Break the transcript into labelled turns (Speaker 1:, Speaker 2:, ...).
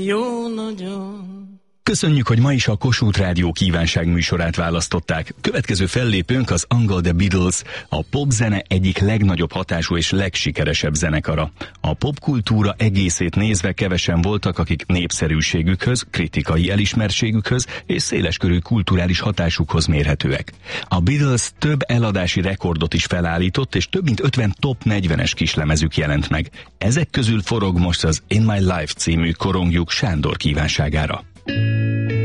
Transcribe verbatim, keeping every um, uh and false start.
Speaker 1: Jó nagyon.
Speaker 2: Köszönjük, hogy ma is a Kossuth Rádió kívánság műsorát választották. Következő fellépőnk az Angol The Beatles, a popzene egyik legnagyobb hatású és legsikeresebb zenekara. A popkultúra egészét nézve kevesen voltak, akik népszerűségükhöz, kritikai elismertségükhöz és széleskörű kulturális hatásukhoz mérhetőek. A Beatles több eladási rekordot is felállított, és több mint ötven top negyvenes kislemezük jelent meg. Ezek közül forog most az In My Life című korongjuk Sándor kívánságára.